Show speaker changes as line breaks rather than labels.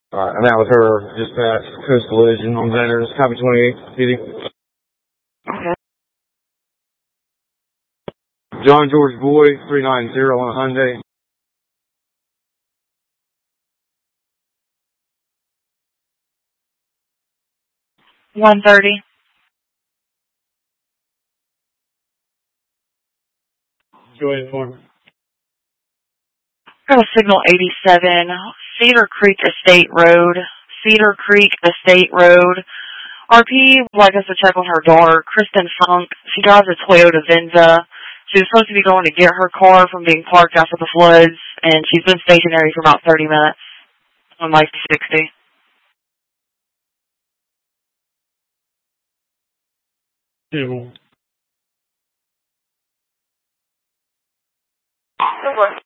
Alright, and that was her dispatch, Coast Collision on Vendors, copy 28, PD.
Okay.
John George Boy, 390 on a Hyundai.
$130.
Go ahead, Norman.
Got a signal 87, Cedar Creek Estate Road. Cedar Creek Estate Road. RP would like us to check on her daughter, Kristen Funk. She drives a Toyota Venza. She was supposed to be going to get her car from being parked after the floods, and she's been stationary for about 30 minutes on Life 60.
Table.